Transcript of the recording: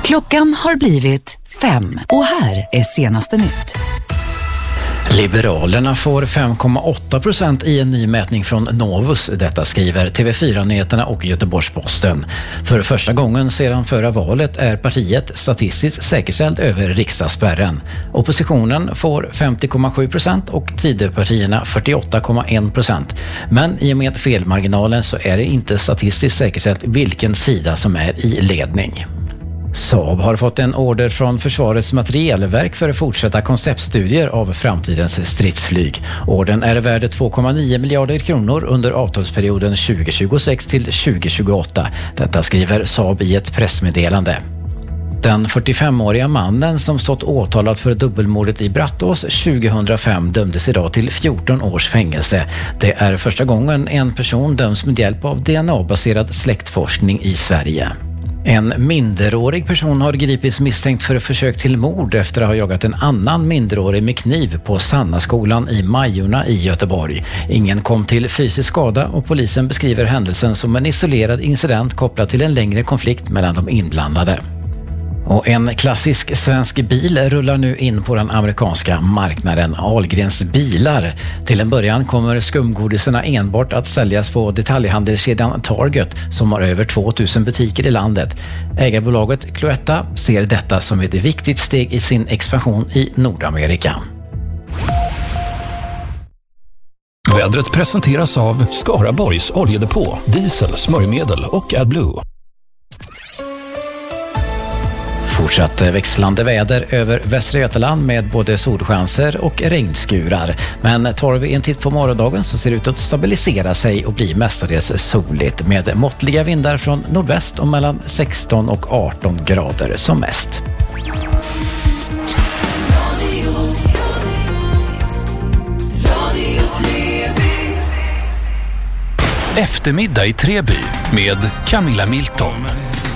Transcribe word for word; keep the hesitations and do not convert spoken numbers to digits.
Klockan har blivit fem och här är senaste nytt. Liberalerna får fem komma åtta procent i en ny mätning från Novus. Detta skriver T V fyra-nyheterna och Göteborgs-Posten. För första gången sedan förra valet är partiet statistiskt säkerställt över riksdagsspärren. Oppositionen får femtio komma sju procent och Tidöpartierna fyrtioåtta komma en procent. Men i och med felmarginalen så är det inte statistiskt säkerställt vilken sida som är i ledning. Saab har fått en order från Försvarets materielverk för att fortsätta konceptstudier av framtidens stridsflyg. Ordern är värd två komma nio miljarder kronor under avtalsperioden tjugo tjugosex till tjugo tjugoåtta. Detta skriver Saab i ett pressmeddelande. Den fyrtiofemåriga mannen som stått åtalad för dubbelmordet i Brattås tjugohundrafem dömdes idag till fjorton års fängelse. Det är första gången en person döms med hjälp av D N A-baserad släktforskning i Sverige. En minderårig person har gripits misstänkt för försök till mord efter att ha jagat en annan minderårig med kniv på Sannaskolan i Majorna i Göteborg. Ingen kom till fysisk skada och polisen beskriver händelsen som en isolerad incident kopplad till en längre konflikt mellan de inblandade. Och en klassisk svensk bil rullar nu in på den amerikanska marknaden, Ahlgrens bilar. Till en början kommer skumgodisarna enbart att säljas på detaljhandelskedjan Target som har över tvåtusen butiker i landet. Ägarbolaget Cloetta ser detta som ett viktigt steg i sin expansion i Nordamerika. Vädret presenteras av Skaraborgs oljedepå, diesel, smörjmedel och AdBlue. Fortsatt växlande väder över Västra Götaland med både solchanser och regnskurar. Men tar vi en titt på morgondagen så ser det ut att stabilisera sig och bli mestadels soligt med måttliga vindar från nordväst och mellan sexton och arton grader som mest. Eftermiddag i Treby med Camilla Milton.